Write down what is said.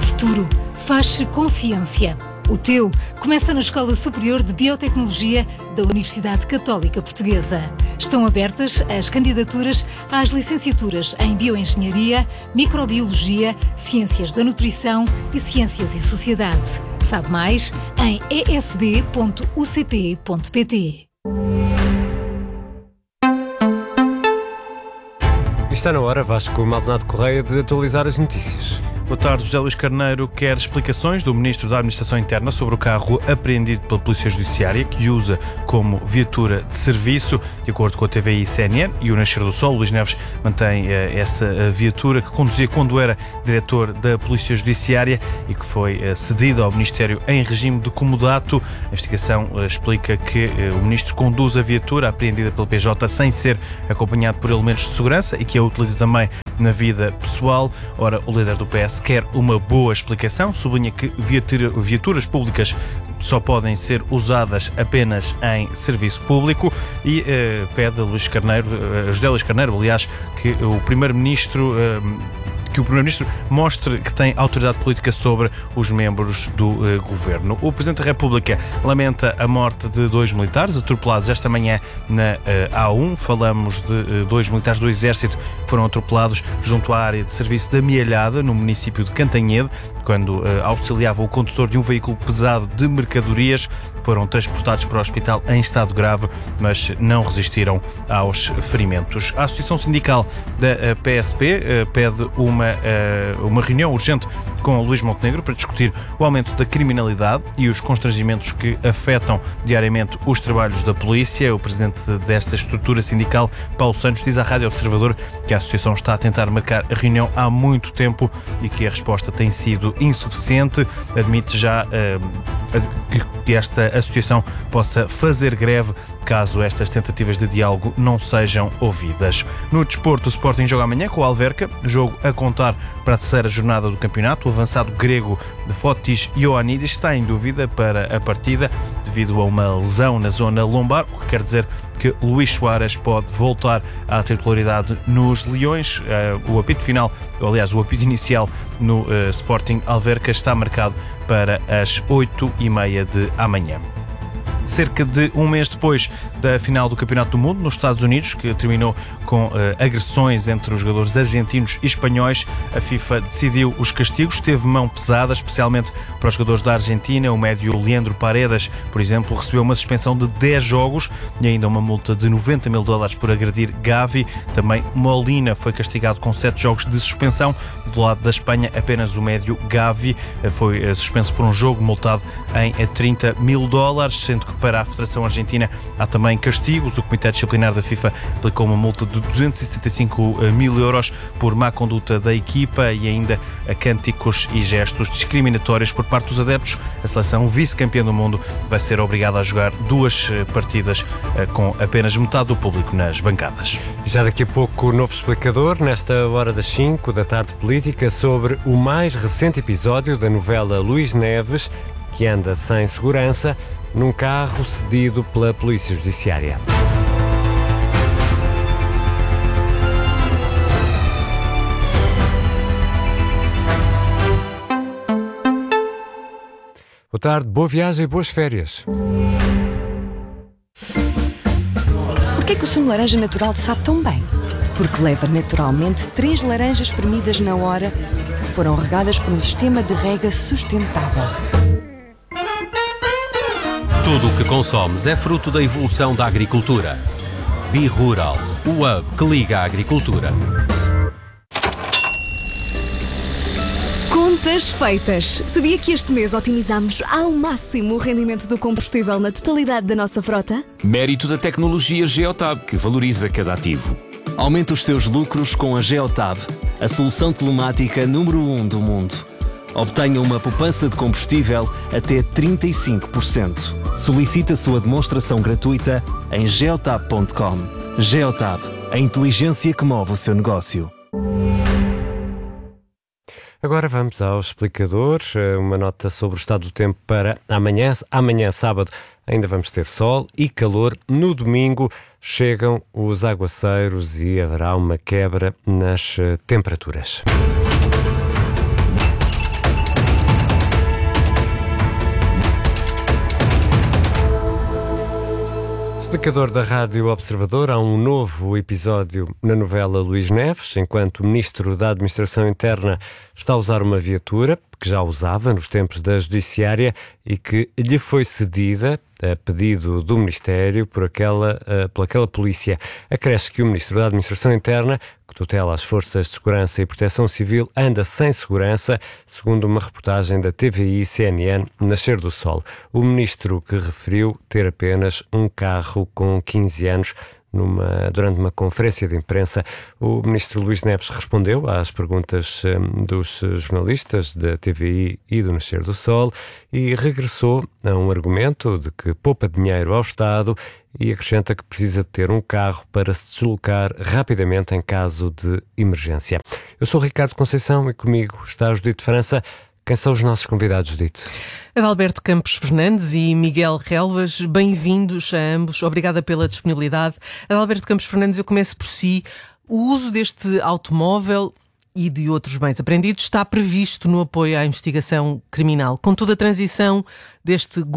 futuro faz-se com ciência. O teu começa na Escola Superior de Biotecnologia da Universidade Católica Portuguesa. Estão abertas as candidaturas às licenciaturas em Bioengenharia, Microbiologia, Ciências da Nutrição e Ciências e Sociedade. Sabe mais em esb.ucp.pt. Está na hora, Vasco Maldonado Correia, de atualizar as notícias. Boa tarde. José Luís Carneiro quer explicações do Ministro da Administração Interna sobre o carro apreendido pela Polícia Judiciária, que usa como viatura de serviço. De acordo com a TVI e CNN e o Nascer do Sol, Luís Neves mantém essa viatura que conduzia quando era diretor da Polícia Judiciária e que foi cedida ao Ministério em regime de comodato. A investigação explica que o Ministro conduz a viatura apreendida pelo PJ sem ser acompanhado por elementos de segurança e que a utiliza também na vida pessoal. Ora, o líder do PS quer uma boa explicação, sublinha que viaturas públicas só podem ser usadas apenas em serviço público e pede a José Luís Carneiro, aliás, que o Primeiro-Ministro mostre que tem autoridade política sobre os membros do governo. O Presidente da República lamenta a morte de 2 militares atropelados esta manhã na A1. Falamos de 2 militares do Exército que foram atropelados junto à área de serviço da Mielhada, no município de Cantanhede, quando auxiliavam o condutor de um veículo pesado de mercadorias. Foram transportados para o hospital em estado grave, mas não resistiram aos ferimentos. A Associação Sindical da PSP pede uma reunião urgente com Luís Montenegro para discutir o aumento da criminalidade e os constrangimentos que afetam diariamente os trabalhos da polícia. O presidente desta estrutura sindical, Paulo Santos, diz à Rádio Observador que a associação está a tentar marcar a reunião há muito tempo e que a resposta tem sido insuficiente. Admite já que esta associação possa fazer greve caso estas tentativas de diálogo não sejam ouvidas. No desporto, o Sporting joga amanhã com o Alverca, jogo a contar para a terceira jornada do campeonato. O avançado grego de Fotis Ioannidis está em dúvida para a partida devido a uma lesão na zona lombar, o que quer dizer que Luís Soares pode voltar à titularidade nos Leões. O apito inicial no Sporting Alverca está marcado para as 8h30 de amanhã. Cerca de um mês depois da final do Campeonato do Mundo nos Estados Unidos, que terminou com agressões entre os jogadores argentinos e espanhóis, a FIFA decidiu os castigos. Teve mão pesada, especialmente para os jogadores da Argentina. O médio Leandro Paredes, por exemplo, recebeu uma suspensão de 10 jogos e ainda uma multa de $90 mil por agredir Gavi. Também Molina foi castigado com 7 jogos de suspensão. Do lado da Espanha, apenas o médio Gavi foi suspenso por um jogo, multado em $30 mil, sendo que para a Federação Argentina há também castigos. O Comitê Disciplinar da FIFA aplicou uma multa de €275 mil por má conduta da equipa e ainda a cânticos e gestos discriminatórios por parte dos adeptos. A seleção vice-campeã do mundo vai ser obrigada a jogar 2 partidas com apenas metade do público nas bancadas. Já daqui a pouco o novo explicador, nesta hora das 5 da tarde política, sobre o mais recente episódio da novela Luís Neves, que anda sem segurança num carro cedido pela Polícia Judiciária. Boa tarde, boa viagem e boas férias. Porquê que o sumo de laranja natural sabe tão bem? Porque leva naturalmente 3 laranjas espremidas na hora que foram regadas por um sistema de rega sustentável. Tudo o que consomes é fruto da evolução da agricultura. BeRural, o hub que liga a agricultura. Contas feitas. Sabia que este mês otimizamos ao máximo o rendimento do combustível na totalidade da nossa frota? Mérito da tecnologia Geotab, que valoriza cada ativo. Aumente os seus lucros com a Geotab, a solução telemática número 1 do mundo. Obtenha uma poupança de combustível até 35%. Solicite a sua demonstração gratuita em geotab.com. Geotab, a inteligência que move o seu negócio. Agora vamos ao explicador. Uma nota sobre o estado do tempo para amanhã. Amanhã, sábado, ainda vamos ter sol e calor. No domingo chegam os aguaceiros e haverá uma quebra nas temperaturas. explicador da Rádio Observador, há um novo episódio na novela Luís Neves, enquanto o Ministro da Administração Interna está a usar uma viatura, que já usava nos tempos da Judiciária e que lhe foi cedida a pedido do Ministério por aquela polícia. Acresce que o Ministro da Administração Interna, que tutela as Forças de Segurança e Proteção Civil, anda sem segurança, segundo uma reportagem da TVI e CNN, Nascer do Sol. O Ministro que referiu ter apenas um carro com 15 anos. Durante uma conferência de imprensa, o Ministro Luís Neves respondeu às perguntas dos jornalistas da TVI e do Nascer do Sol e regressou a um argumento de que poupa dinheiro ao Estado e acrescenta que precisa de ter um carro para se deslocar rapidamente em caso de emergência. Eu sou Ricardo Conceição e comigo está a Judite França. Quem são os nossos convidados, Judite? Adalberto Campos Fernandes e Miguel Relvas, bem-vindos a ambos. Obrigada pela disponibilidade. Adalberto Campos Fernandes, eu começo por si. O uso deste automóvel e de outros bens apreendidos está previsto no apoio à investigação criminal. Contudo, a transição deste